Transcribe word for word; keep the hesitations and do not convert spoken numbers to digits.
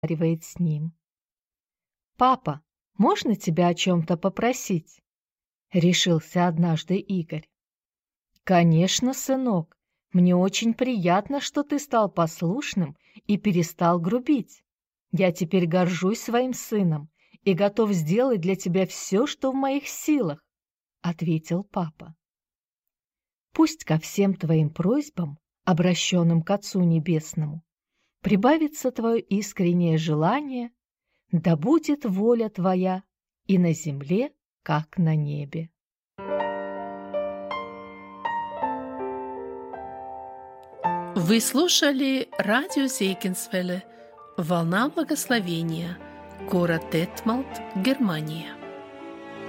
разговаривает с ним. «Папа, можно тебя о чем-то попросить?» — решился однажды Игорь. «Конечно, сынок, мне очень приятно, что ты стал послушным и перестал грубить. Я теперь горжусь своим сыном и готов сделать для тебя все, что в моих силах», — ответил папа. «Пусть ко всем твоим просьбам, обращенным к Отцу Небесному, прибавится твое искреннее желание, да будет воля твоя и на земле, как на небе». Вы слушали радио Зейгенсвелле «Волна благословения», город Детмалт, Германия.